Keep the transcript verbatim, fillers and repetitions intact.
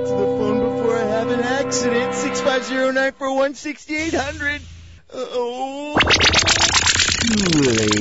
to the phone before I have an accident. six five zero, nine four one, six eight hundred. Oh. Kool-Aid.